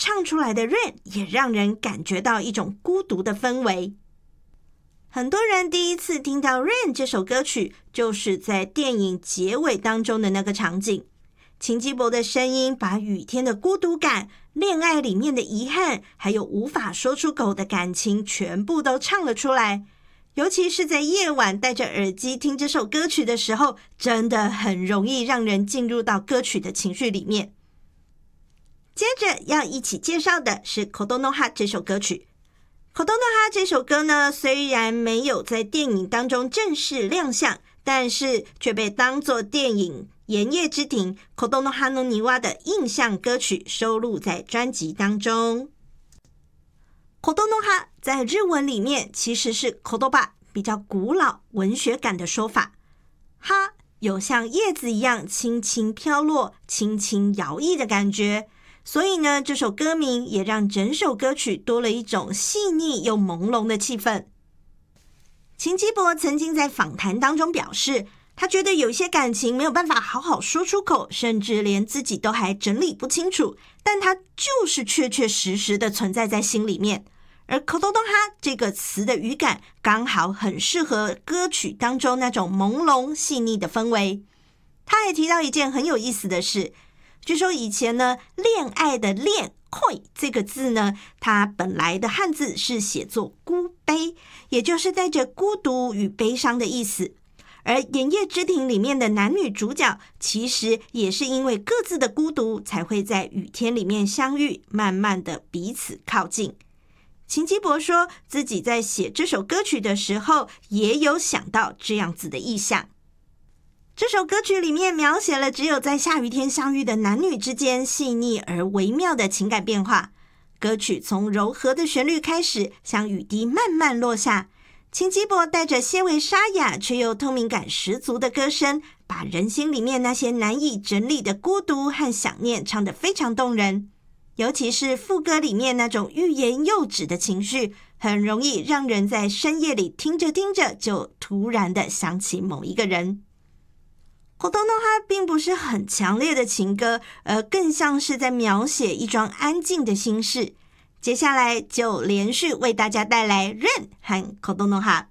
唱出来的 Rain 也让人感觉到一种孤独的氛围。很多人第一次听到 Rain 这首歌曲，就是在电影结尾当中的那个场景。秦基博的声音把雨天的孤独感、恋爱里面的遗憾，还有无法说出口的感情，全部都唱了出来。尤其是在夜晚戴着耳机听这首歌曲的时候，真的很容易让人进入到歌曲的情绪里面。接着要一起介绍的是 Kodonoha 这首歌曲。Kodonoha 这首歌呢，虽然没有在电影当中正式亮相，但是却被当作电影《盐业之庭》Kodonoha no Niwa 的印象歌曲收录在专辑当中。Kodonoha 在日文里面其实是 Kodoba， 比较古老文学感的说法。哈有像叶子一样轻轻飘落、轻轻摇曳的感觉，所以呢，这首歌名也让整首歌曲多了一种细腻又朦胧的气氛。秦基博曾经在访谈当中表示，他觉得有一些感情没有办法好好说出口，甚至连自己都还整理不清楚，但它就是确确实实的存在在心里面。而 Kodonoha 这个词的语感刚好很适合歌曲当中那种朦胧细腻的氛围。他还提到一件很有意思的事，据说以前呢，恋爱的恋恋这个字呢，它本来的汉字是写作孤悲，也就是带着孤独与悲伤的意思。而《盐业之庭》里面的男女主角其实也是因为各自的孤独，才会在雨天里面相遇，慢慢的彼此靠近。秦基博说自己在写这首歌曲的时候，也有想到这样子的意象。这首歌曲里面描写了只有在下雨天相遇的男女之间细腻而微妙的情感变化。歌曲从柔和的旋律开始，像雨滴慢慢落下。秦基博带着些微沙哑却又透明感十足的歌声，把人心里面那些难以整理的孤独和想念唱得非常动人。尤其是副歌里面那种欲言又止的情绪，很容易让人在深夜里听着听着就突然的想起某一个人。Kodonoha 并不是很强烈的情歌，而更像是在描写一桩安静的心事。接下来就连续为大家带来 Rain 和 Kodonoha。